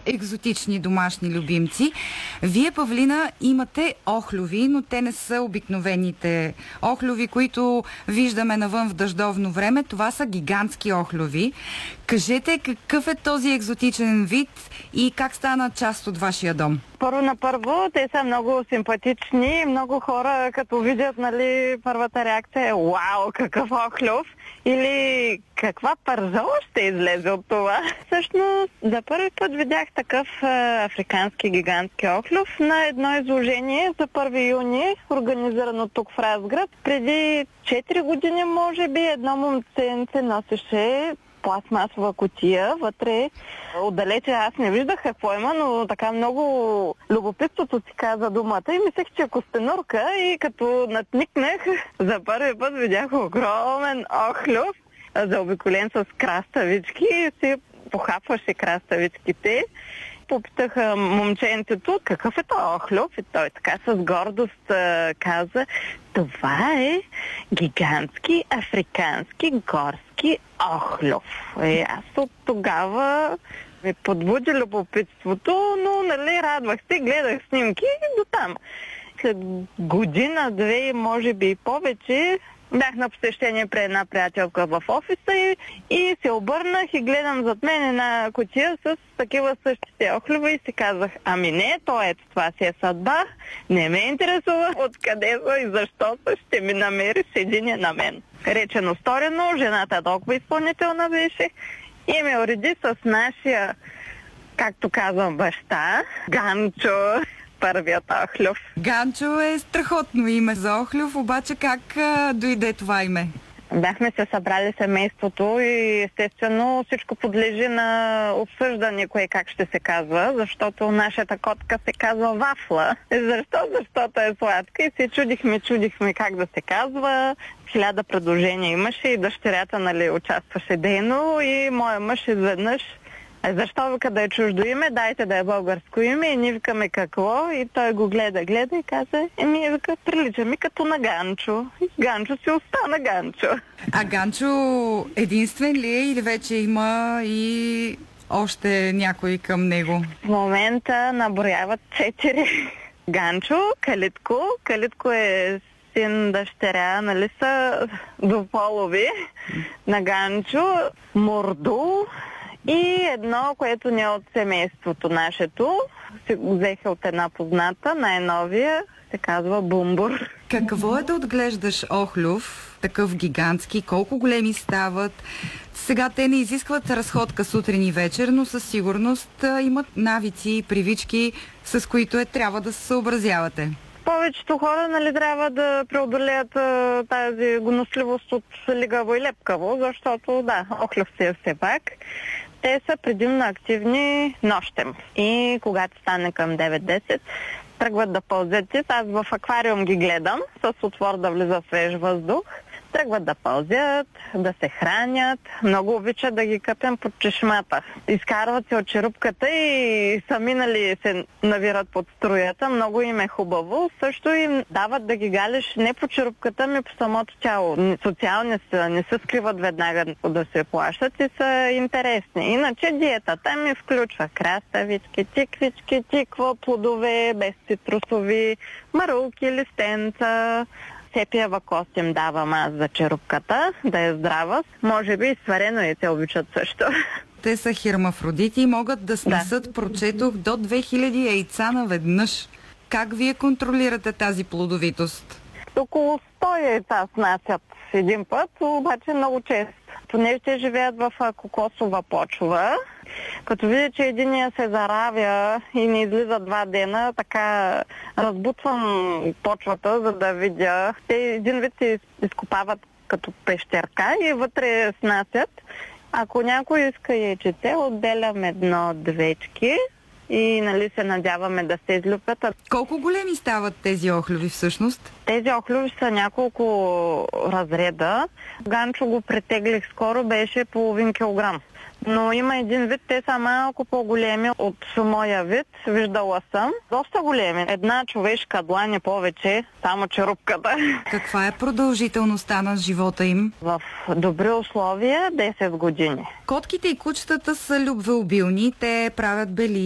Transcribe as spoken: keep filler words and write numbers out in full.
екзотични домашни любимци. Вие, Павлина, имате охлюви, но те не са обикновените охлюви, които виждаме навън в дъждовно време. Това са гигантски охлюви. Кажете, какъв е този екзотичен вид и как стана част от вашия дом? Първо на първо, те са много симпатични. Много хора, като видят, нали, първата реакция е "Вау, какъв охлюв!" или "Каква пържола ще излезе от това?" Всъщност, за първи път видях такъв е, африкански гигантски охлюв на едно изложение за първи юни, организирано тук в Разград. Преди четири години, може би, едно момченце носеше пластмасова кутия, вътре отдалече аз не виждах какво има, но така много любопитството си каза думата и мислех, че е костенурка, и като натникнах, за първи път видях огромен охлюв, заобиколен с краставички, и си похапваше краставичките. Попитаха момченцето какъв е този охлюв, и той така с гордост а, каза: "Това е гигантски африкански горски охлюв." И аз от тогава ме подбуди любопитството, но, нали, радвах се, гледах снимки и до там. След година, две, може би и повече, бях на посещение при една приятелка в офиса и, и се обърнах и гледам зад мен една кутия с такива същите охлюви и си казах: "Ами не, то ето това си е съдба, не ме интересува откъде са и защо са, ще ми намериш единия на мен." Речено сторено, жената толкова изпълнителна беше и ме уреди с нашия, както казвам, баща, Ганчо, първият охлюв. Ганчо е страхотно име за охлюв, обаче как а, дойде това име? Бяхме се събрали семейството и естествено всичко подлежи на обсъждане кое как ще се казва, защото нашата котка се казва Вафла. Защо? Защото е сладка и се чудихме, чудихме как да се казва. Хиляда предложения имаше и дъщерята, нали, участваше дейно и моя мъж изведнъж: "Защо, вика, да е чуждо име, дайте да е българско име", и ние викаме какво, и той го гледа, гледа и каза: "Еми, вика, прилича ми като на Ганчо." И Ганчо си остана Ганчо. А Ганчо единствен ли е или вече има и още някой към него? В момента наброяват четири. Ганчо, Калитко. Калитко е син, дъщеря, нали са двуполови на Ганчо. Морду. И едно, което не е от семейството нашето, се взеха от една позната, най-новия, се казва Бумбур. Какво е да отглеждаш охлюв, такъв гигантски? Колко големи стават? Сега те не изискват разходка сутрин и вечер, но със сигурност а, имат навици и привички, с които е трябва да се съобразявате. Повечето хора, нали, трябва да преодолеят а, тази гоносливост от лигаво и лепкаво, защото, да, охлюв си е все пак. Те са предимно активни нощем и когато стане към девет-десет, тръгват да пълзят. Аз в аквариум ги гледам, с отвор да влиза свеж въздух. Тръгват да пълзят, да се хранят. Много обичат да ги къпем под чешмата. Изкарват се от черупката и сами, нали, се навират под струята. Много им е хубаво. Също им дават да ги галиш не по черупката, ми по самото тяло. Социални са, не се скриват веднага да се плащат и са интересни. Иначе диетата ми включва краставички, тиквички, тиква, плодове, без цитрусови, марулки, листенца. Сепиева кост им давам аз за черупката, да е здрава. Може би и сварено и те обичат също. Те са хермафродити и могат да снесат, да, прочетох, до две хиляди яйца наведнъж. Как вие контролирате тази плодовитост? Около сто яйца снасят един път, обаче много често. Понеже те живеят в кокосова почва, като видя, че единия се заравя и не излиза два дена, така разбутвам почвата, за да видя. Те един вид се изкопават като пещерка и вътре снасят. Ако някой иска яйчете, отделям едно-двечки и, нали, се надяваме да се излюпят. Колко големи стават тези охлюви всъщност? Тези охлюви са няколко разреда. Ганчо го претеглих скоро, беше половин килограм. Но има един вид, те са малко по-големи от моя вид, виждала съм. Доста големи. Една човешка длан е повече, само черупката. Каква е продължителността на живота им? В добри условия десет години. Котките и кучетата са любвеобилни, те правят бели